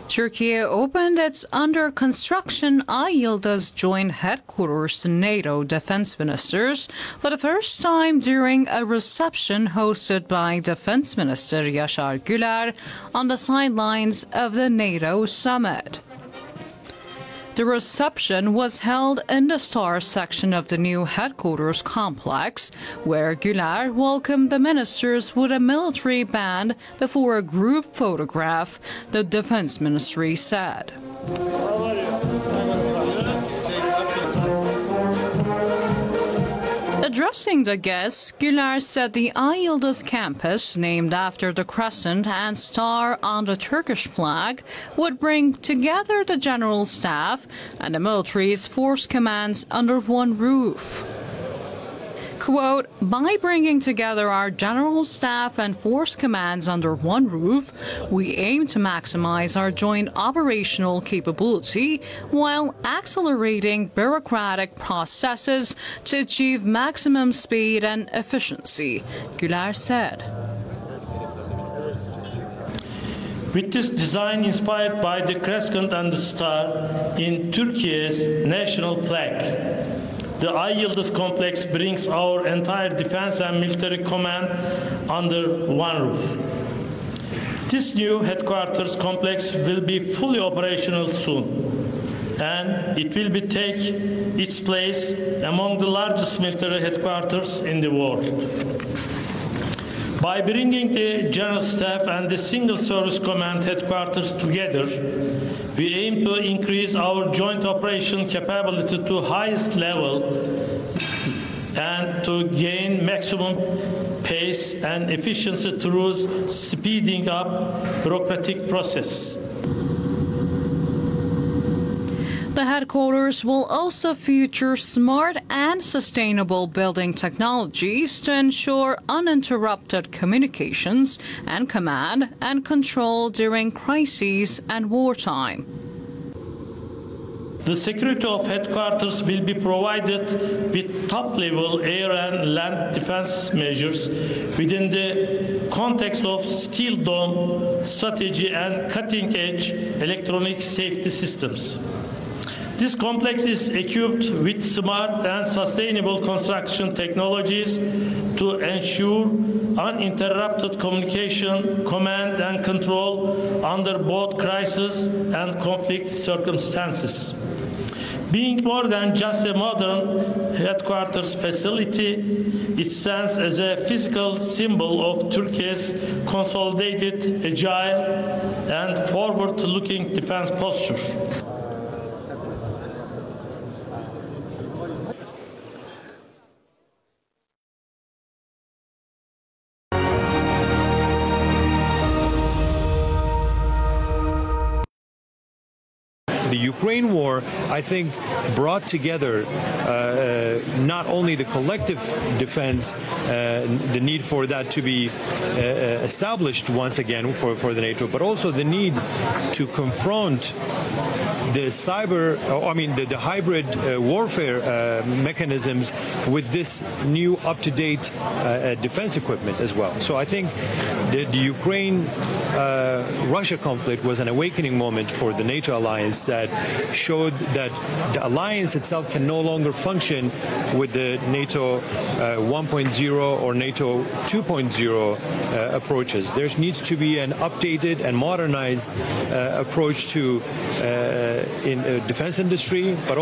Turkey opened its under-construction Ay Yıldız joint headquarters to NATO defense ministers for the first time during a reception hosted by Defense Minister Yaşar Güler on the sidelines of the NATO summit. The reception was held in the Star section of the new headquarters complex, where Güler welcomed the ministers with a military band before a group photograph, the Defense Ministry said. Addressing the guests, Güler said the Ay Yıldız campus, named after the crescent and star on the Turkish flag, would bring together the general staff and the military's force commands under one roof. Quote, by bringing together our general staff and force commands under one roof, we aim to maximize our joint operational capability while accelerating bureaucratic processes to achieve maximum speed and efficiency, Güler said. With this design inspired by the crescent and the star in Turkey's national flag, the Ay Yıldız complex brings our entire defense and military command under one roof. This new headquarters complex will be fully operational soon, and it will take its place among the largest military headquarters in the world. By bringing the General Staff and the Single Service Command headquarters together, we aim to increase our joint operation capability to highest level and to gain maximum pace and efficiency through speeding up bureaucratic process. The headquarters will also feature smart and sustainable building technologies to ensure uninterrupted communications and command and control during crises and wartime. The security of headquarters will be provided with top-level air and land defense measures within the context of steel dome strategy and cutting-edge electronic safety systems. This complex is equipped with smart and sustainable construction technologies to ensure uninterrupted communication, command and control under both crisis and conflict circumstances. Being more than just a modern headquarters facility, it stands as a physical symbol of Turkey's consolidated, agile and forward-looking defense posture. The Ukraine war, I think, brought together not only the collective defense, the need for that to be established once again for the NATO, but also the need to confront the the hybrid warfare mechanisms with this new up-to-date defense equipment as well. So I think the Ukraine-Russia conflict was an awakening moment for the NATO alliance that showed that the alliance itself can no longer function with the NATO 1.0 or NATO 2.0 approaches. There needs to be an updated and modernized approach to in defense industry, but